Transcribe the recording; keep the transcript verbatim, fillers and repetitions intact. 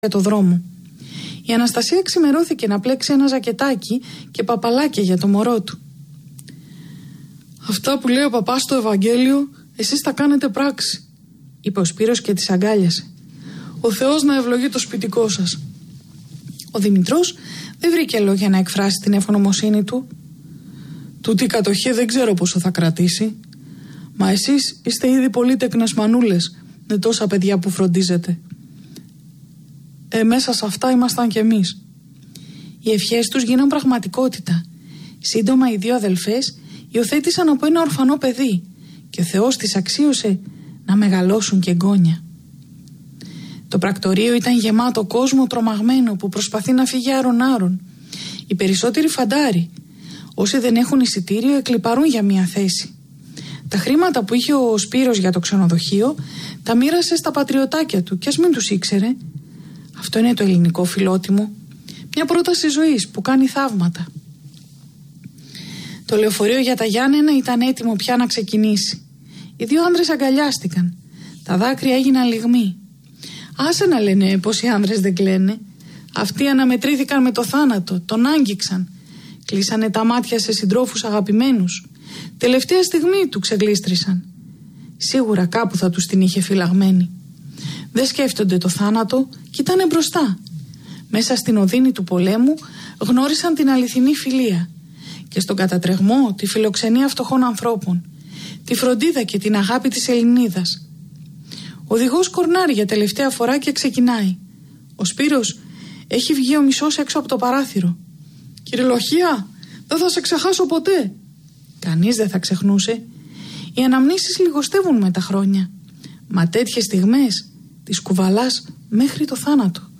για το δρόμο. Η Αναστασία ξημερώθηκε να πλέξει ένα ζακετάκι και παπαλάκια για το μωρό του. «Αυτά που λέει ο παπάς στο Ευαγγέλιο, εσείς τα κάνετε πράξη», είπε ο Σπύρος και της αγκάλιασε. «Ο Θεός να ευλογεί το σπιτικό σας». Ο Δημητρός δεν βρήκε λόγια να εκφράσει την ευγνωμοσύνη του. «Τούτη η κατοχή δεν ξέρω πόσο θα κρατήσει. Μα εσείς είστε ήδη πολύτεκνες μανούλες με τόσα παιδιά που φροντίζετε. Ε, μέσα σε αυτά ήμασταν κι εμείς». Οι ευχές τους γίναν πραγματικότητα. Σύντομα οι δύο αδελφές υιοθέτησαν από ένα ορφανό παιδί και ο Θεός τις αξίωσε να μεγαλώσουν και εγγόνια. Το πρακτορείο ήταν γεμάτο κόσμο τρομαγμένο που προσπαθεί να φύγει άρον-άρον. Οι περισσότεροι φαντάροι. Όσοι δεν έχουν εισιτήριο εκλιπαρούν για μια θέση. Τα χρήματα που είχε ο Σπύρος για το ξενοδοχείο τα μοίρασε στα πατριωτάκια του, κι ας μην τους ήξερε. Αυτό είναι το ελληνικό φιλότιμο. Μια πρόταση ζωής που κάνει θαύματα. Το λεωφορείο για τα Γιάννενα ήταν έτοιμο πια να ξεκινήσει. Οι δύο άντρες αγκαλιάστηκαν. Τα δάκρυα έγιναν λιγμοί. Άσε να λένε πως οι άντρες δεν κλαίνε. Αυτοί αναμετρήθηκαν με το θάνατο, τον άγγιξαν. Κλείσανε τα μάτια σε συντρόφους αγαπημένους. Τελευταία στιγμή του ξεγλίστρησαν. Σίγουρα κάπου θα τους την είχε φυλαγμένη. Δεν σκέφτονται το θάνατο, κοιτάνε μπροστά. Μέσα στην οδύνη του πολέμου γνώρισαν την αληθινή φιλία. Και στον κατατρεγμό τη φιλοξενία φτωχών ανθρώπων. Τη φροντίδα και την αγάπη της Ελληνίδας. Ο οδηγός κορνάρει για τελευταία φορά και ξεκινάει. Ο Σπύρος έχει βγει ο μισός έξω από το παράθυρο. «Κύριε Λοχεία, δεν θα σε ξεχάσω ποτέ». Κανείς δεν θα ξεχνούσε. Οι αναμνήσεις λιγοστεύουν με τα χρόνια. Μα τέτοιες στιγμές τις κουβαλάς μέχρι το θάνατο.